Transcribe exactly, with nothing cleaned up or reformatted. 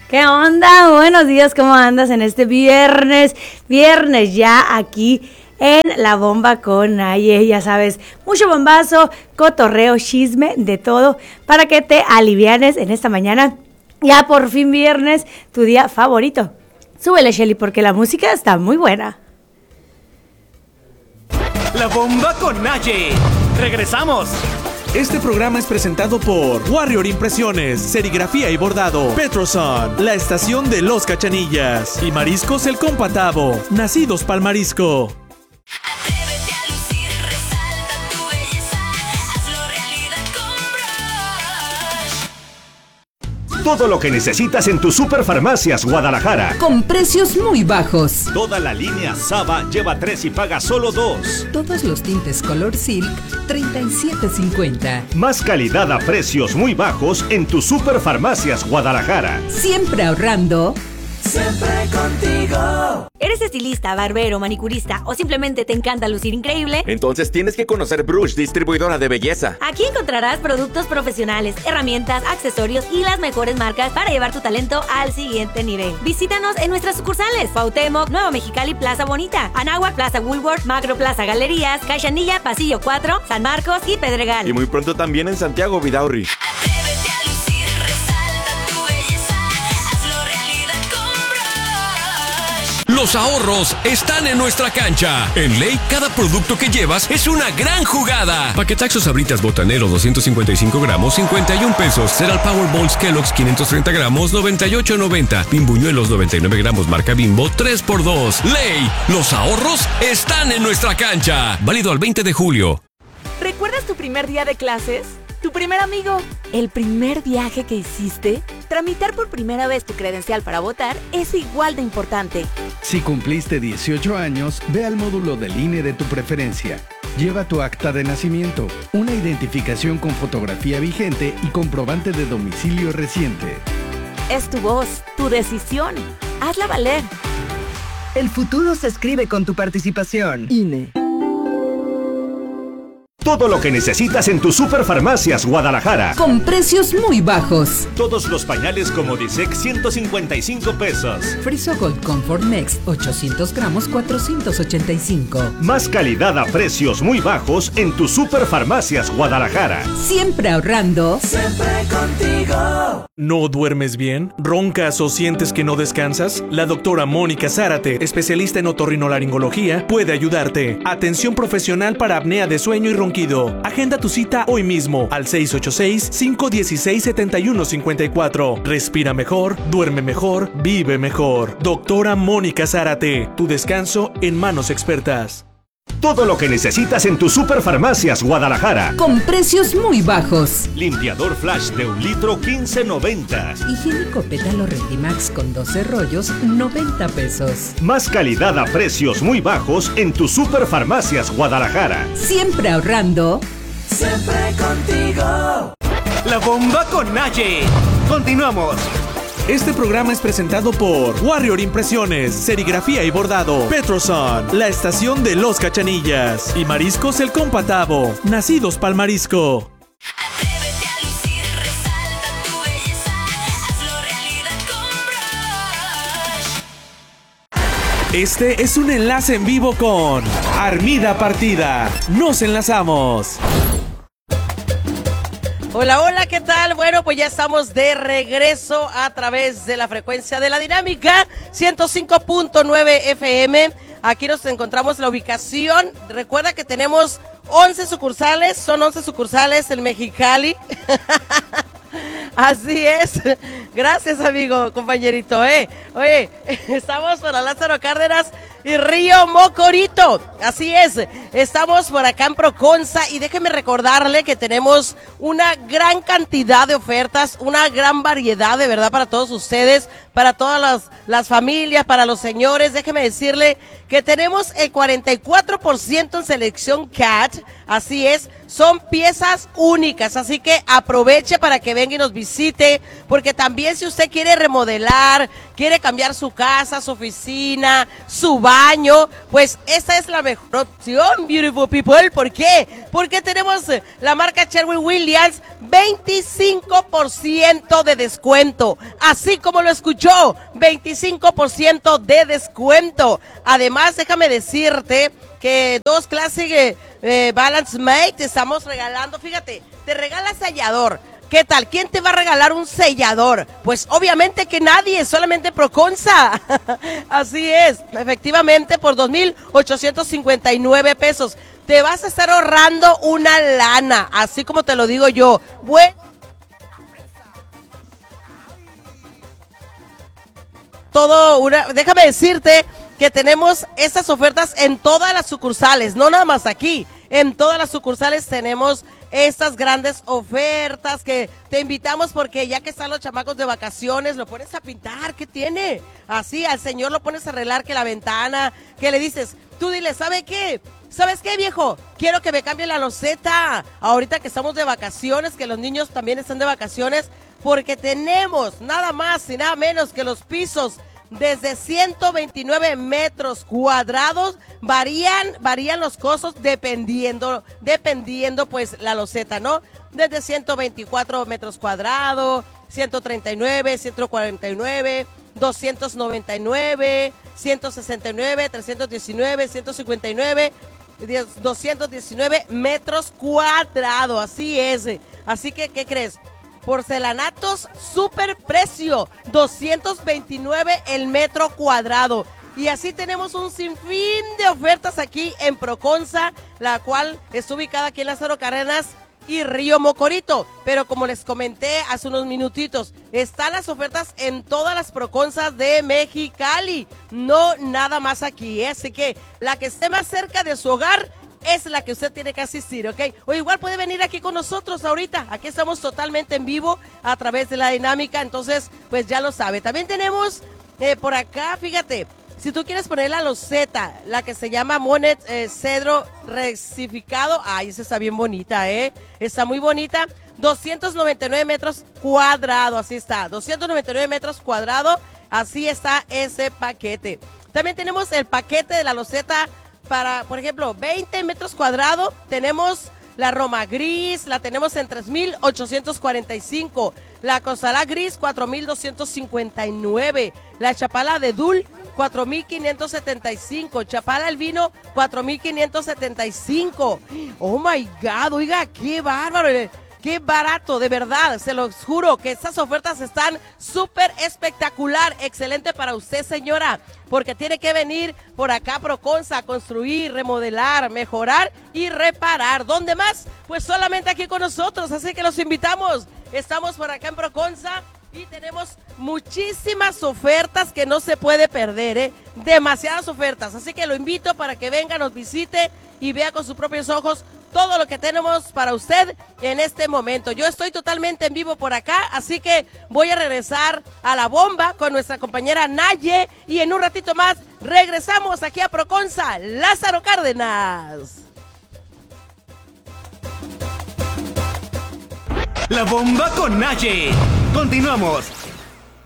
¿Qué onda? Buenos días, ¿cómo andas en este viernes? Viernes ya aquí en La Bomba con Naye, ya sabes, mucho bombazo, cotorreo, chisme, de todo, para que te alivianes en esta mañana. Ya por fin viernes, tu día favorito. Súbele, Shelly, porque la música está muy buena. La Bomba con Naye. ¡Regresamos! Este programa es presentado por Warrior Impresiones, Serigrafía y Bordado, Petroson, la estación de los Cachanillas y Mariscos El Compa Tavo, nacidos pa'l marisco. Atrévete a lucir, resalta tu belleza, hazlo realidad con Brush. Todo lo que necesitas en tu Superfarmacias Guadalajara. Con precios muy bajos. Toda la línea Saba lleva tres y paga solo dos. Todos los tintes color silk, treinta y siete cincuenta. Más calidad a precios muy bajos en tu Superfarmacias Guadalajara. Siempre ahorrando. Siempre contigo. ¿Eres estilista, barbero, manicurista o simplemente te encanta lucir increíble? Entonces tienes que conocer Brush, distribuidora de belleza. Aquí encontrarás productos profesionales, herramientas, accesorios y las mejores marcas para llevar tu talento al siguiente nivel. Visítanos en nuestras sucursales: Cuauhtémoc, Nuevo Mexicali, Plaza Bonita, Anáhuac, Plaza Woolworth, Macro Plaza Galerías, Cachanilla, Pasillo cuatro, San Marcos y Pedregal. Y muy pronto también en Santiago, Vidaurri. Atrévete a lucir, resalta tu belleza, hazlo realidad con Brush. Los ahorros están en nuestra cancha. En Ley, cada producto que llevas es una gran jugada. Paquetaxos Sabritas Botanero doscientos cincuenta y cinco gramos, cincuenta y un pesos. Cereal Powerballs Kellogg's quinientos treinta gramos, noventa y ocho noventa. Pimbuñuelos noventa y nueve gramos marca Bimbo, tres por dos. Ley, los ahorros están en nuestra cancha. Válido al veinte de julio. ¿Recuerdas tu primer día de clases? ¿Tu primer amigo? ¿El primer viaje que hiciste? Tramitar por primera vez tu credencial para votar es igual de importante. Si cumpliste dieciocho años, ve al módulo del I N E de tu preferencia. Lleva tu acta de nacimiento, una identificación con fotografía vigente y comprobante de domicilio reciente. Es tu voz, tu decisión. Hazla valer. El futuro se escribe con tu participación. I N E. Todo lo que necesitas en tu Superfarmacias Guadalajara. Con precios muy bajos. Todos los pañales como Disex, ciento cincuenta y cinco pesos. Friso Gold Comfort Next, ochocientos gramos, cuatrocientos ochenta y cinco. Más calidad a precios muy bajos en tu Superfarmacias Guadalajara. Siempre ahorrando. Siempre contigo. ¿No duermes bien? ¿Roncas o sientes que no descansas? La doctora Mónica Zárate, especialista en otorrinolaringología, puede ayudarte. Atención profesional para apnea de sueño y ronquido. Agenda tu cita hoy mismo al seis ocho seis, cinco uno seis, siete uno cinco cuatro. Respira mejor, duerme mejor, vive mejor. Doctora Mónica Zárate, tu descanso en manos expertas. Todo lo que necesitas en tu Superfarmacias Guadalajara. Con precios muy bajos. Limpiador Flash de un litro, quince noventa. Higiénico Pétalo Rendimax con doce rollos, noventa pesos. Más calidad a precios muy bajos en tu Superfarmacias Guadalajara. Siempre ahorrando. Siempre contigo. La Bomba con Naye. Continuamos. Este programa es presentado por Warrior Impresiones, Serigrafía y Bordado, Petroson, la estación de los Cachanillas y Mariscos El Compa Tavo, nacidos pa'l marisco. Atrévete a lucir, resalta tu belleza, hazlo realidad con Brush. Este es un enlace en vivo con Armida Partida. Nos enlazamos. Hola, hola, ¿qué tal? Bueno, pues ya estamos de regreso a través de la frecuencia de la dinámica ciento cinco punto nueve F M. Aquí nos encontramos en la ubicación. Recuerda que tenemos once sucursales, son once sucursales en Mexicali. Así es. Gracias, amigo, compañerito, ¿eh? Oye, estamos para Lázaro Cárdenas y Río Mocorito. Así es. Estamos por acá en Proconza y déjeme recordarle que tenemos una gran cantidad de ofertas, una gran variedad, de verdad, para todos ustedes, para todas las, las familias, para los señores. Déjeme decirle que tenemos el cuarenta y cuatro por ciento en selección Cat. Así es. Son piezas únicas, así que aproveche para que venga y nos visite, porque también si usted quiere remodelar, quiere cambiar su casa, su oficina, su baño, pues esta es la mejor opción, beautiful people. ¿Por qué? Porque tenemos la marca Sherwin-Williams, veinticinco por ciento de descuento, así como lo escuchó, veinticinco por ciento de descuento. Además, déjame decirte que dos Classic eh, eh, Balance Mate te estamos regalando, fíjate, te regala sellador. ¿Qué tal? ¿Quién te va a regalar un sellador? Pues obviamente que nadie, solamente Proconza. Así es, efectivamente por dos mil ochocientos cincuenta y nueve pesos. Te vas a estar ahorrando una lana, así como te lo digo yo. Bueno, todo una, déjame decirte que tenemos estas ofertas en todas las sucursales, no nada más aquí. En todas las sucursales tenemos estas grandes ofertas que te invitamos porque ya que están los chamacos de vacaciones, lo pones a pintar, ¿qué tiene? Así, al señor lo pones a arreglar que la ventana, que le dices, tú dile, ¿sabe qué? ¿Sabes qué, viejo? Quiero que me cambie la loseta, ahorita que estamos de vacaciones, que los niños también están de vacaciones, porque tenemos nada más y nada menos que los pisos desde ciento veintinueve metros cuadrados, varían, varían los costos dependiendo, dependiendo pues la loseta, ¿no? Desde ciento veinticuatro metros cuadrados, ciento treinta y nueve, ciento cuarenta y nueve, doscientos noventa y nueve, ciento sesenta y nueve, trescientos diecinueve, ciento cincuenta y nueve, doscientos diecinueve metros cuadrados, así es. Así que, ¿qué crees? Porcelanatos, super precio, doscientos veintinueve el metro cuadrado. Y así tenemos un sinfín de ofertas aquí en Proconza, la cual está ubicada aquí en Lázaro Cárdenas y Río Mocorito. Pero como les comenté hace unos minutitos, están las ofertas en todas las Proconzas de Mexicali, no nada más aquí, ¿eh? Así que la que esté más cerca de su hogar es la que usted tiene que asistir, ¿ok? O igual puede venir aquí con nosotros ahorita. Aquí estamos totalmente en vivo a través de la dinámica, entonces, pues ya lo sabe. También tenemos eh, por acá, fíjate, si tú quieres poner la loseta, la que se llama Monet eh, Cedro Rectificado, ay, esa está bien bonita, ¿eh? Está muy bonita. doscientos noventa y nueve metros cuadrados, así está. doscientos noventa y nueve metros cuadrados, así está ese paquete. También tenemos el paquete de la loseta para, por ejemplo, veinte metros cuadrados, tenemos la Roma Gris, la tenemos en tres mil ochocientos cuarenta y cinco, la Consalá Gris, cuatro mil doscientos cincuenta y nueve, la Chapala de Dul, cuatro mil quinientos setenta y cinco, Chapala el Vino, cuatro mil quinientos setenta y cinco. Oh my God, oiga, qué bárbaro. Qué barato, de verdad, se los juro que estas ofertas están súper espectacular, excelente para usted, señora, porque tiene que venir por acá a Proconza a construir, remodelar, mejorar y reparar. ¿Dónde más? Pues solamente aquí con nosotros, así que los invitamos. Estamos por acá en Proconza y tenemos muchísimas ofertas que no se puede perder, ¿eh? Demasiadas ofertas, así que lo invito para que venga, nos visite y vea con sus propios ojos todo lo que tenemos para usted en este momento. Yo estoy totalmente en vivo por acá, así que voy a regresar a la bomba con nuestra compañera Naye y en un ratito más regresamos aquí a Proconza, Lázaro Cárdenas. La bomba con Naye. Continuamos.